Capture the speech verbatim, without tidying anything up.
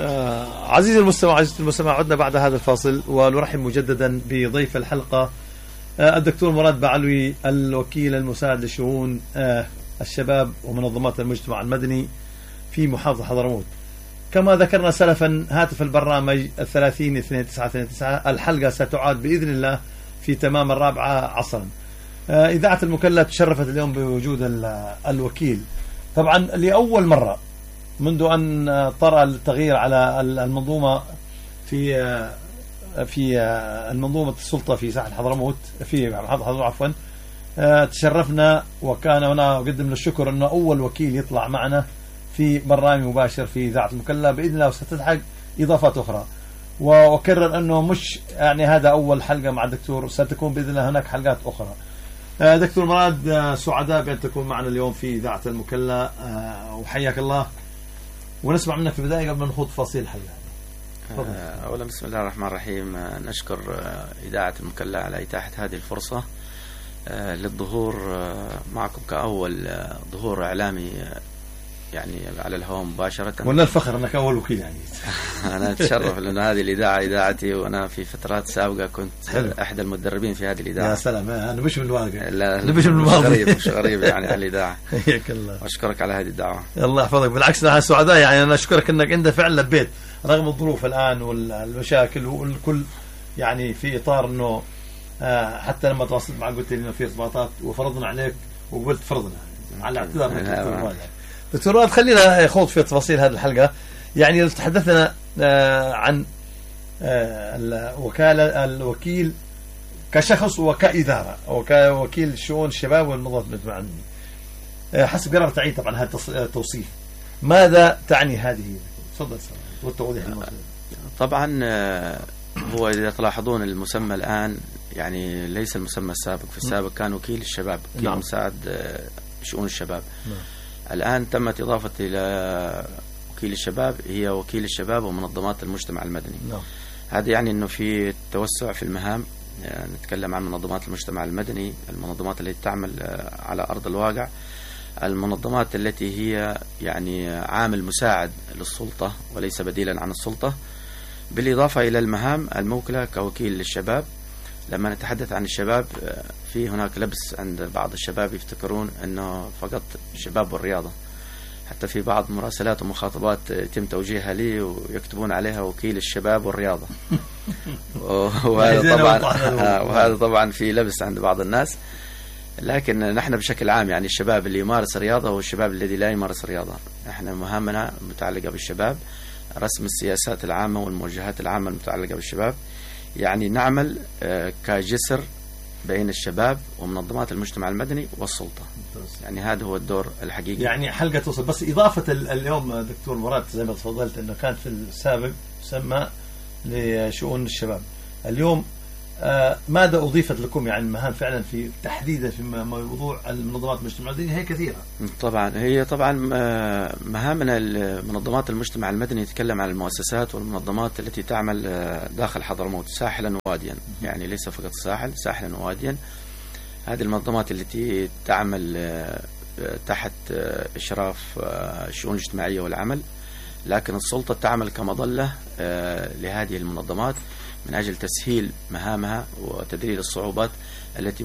آه عزيزي المستمع عزيزي المستمع عدنا بعد هذا الفاصل ونرحب مجددا بضيف الحلقة آه الدكتور مراد بعلوي، الوكيل المساعد لشؤون آه الشباب ومنظمات المجتمع المدني في محافظة حضرموت. كما ذكرنا سلفا هاتف البرنامج الثلاثين اثنين تسعة اثنين تسعة، الحلقة ستعاد بإذن الله في تمام الرابعة عصرا. آه إذاعة المكلا تشرفت اليوم بوجود الوكيل، طبعا لأول مرة منذ أن طرأ التغيير على المنظومة في في المنظومة السلطة في ساحل حضرموت في محافظة حضرموت عفوا، تشرفنا وكان هنا أقدم له الشكر أنه أول وكيل يطلع معنا في برنامج مباشر في إذاعة المكلا بإذن الله، وستلحق إضافات أخرى. وأكرر أنه مش يعني هذا أول حلقة مع الدكتور، ستكون بإذن الله هناك حلقات أخرى. دكتور مراد، سعداء بأن تكون معنا اليوم في إذاعة المكلا وحياك الله، ونسمع منك في البداية قبل ما نخوض تفاصيل الحلقة. أولا بسم الله الرحمن الرحيم، نشكر إذاعة المكلا على إتاحة هذه الفرصة للظهور معكم كأول ظهور إعلامي يعني على الهواء مباشرة. ولا الفخر أنك أول وكيل يعني. أنا أتشرف لأن هذه الإذاعة إذاعتي، وأنا في فترات سابقة كنت حلو. أحد المدربين في هذه الإذاعة. يا سلام، أنا مش من الواقع. لا مش من الماضي. غريب مش غريب يعني على الإذاعة. حياك الله. وأشكرك على هذه الدعوة. الله يحفظك، بالعكس نحن سعداء يعني. أنا أشكرك أنك أنت فعلا لبيت رغم الظروف الآن والمشاكل والكل، يعني في إطار أنه حتى لما تواصلت معك قلت لي إنه في إرتباطات وفرضنا عليك وقلت فرضنا على اعتذار منك دكتور مراد. دكتور مراد، خلينا نخوض في تفاصيل هذه الحلقة. يعني تحدثنا عن الوكالة الوكيل كشخص وكإدارة وكوكيل شؤون الشباب والمنظمات المجتمع حسب قرار تعيين طبعا هذا التوصيف. ماذا تعني هذه؟ تفضل والتوضيح. طبعا هو إذا تلاحظون المسمى الآن يعني ليس المسمى السابق. في السابق كان وكيل الشباب، وكيل نعم. مساعد شؤون الشباب. نعم. الآن تمت إضافة إلى وكيل الشباب هي وكيل الشباب ومنظمات المجتمع المدني. نعم. هذا يعني أنه في توسع في المهام. يعني نتكلم عن منظمات المجتمع المدني، المنظمات التي تعمل على أرض الواقع، المنظمات التي هي يعني عامل مساعد للسلطة وليس بديلا عن السلطة، بالإضافة إلى المهام الموكلة كوكيل للشباب. لما نتحدث عن الشباب في هناك لبس عند بعض الشباب يفتكرون أنه فقط الشباب والرياضة، حتى في بعض مراسلات ومخاطبات يتم توجيهها لي ويكتبون عليها وكيل الشباب والرياضة. وهذا طبعا وهذا طبعا في لبس عند بعض الناس. لكن نحن بشكل عام يعني الشباب اللي يمارس الرياضة والشباب الذي لا يمارس الرياضة، نحن مهامنا متعلقة بالشباب، رسم السياسات العامة والموجهات العامة المتعلقة بالشباب. يعني نعمل كجسر بين الشباب ومنظمات المجتمع المدني والسلطة. يعني هذا هو الدور الحقيقي. يعني حلقة توصل. بس إضافة اليوم دكتور مراد زي ما تفضلت أنه كانت في السابق سمى لشؤون الشباب، اليوم آه ماذا أضيفت لكم يعني مهام فعلا في تحديدا في موضوع المنظمات المجتمع المدني؟ هي كثيرة طبعا. هي طبعا مهامنا المنظمات المجتمع المدني يتكلم عن المؤسسات والمنظمات التي تعمل داخل حضرموت ساحلا وواديا، يعني ليس فقط الساحل، ساحلا وواديا. هذه المنظمات التي تعمل تحت إشراف الشؤون الاجتماعية والعمل، لكن السلطة تعمل كمظلة لهذه المنظمات من أجل تسهيل مهامها وتذليل الصعوبات التي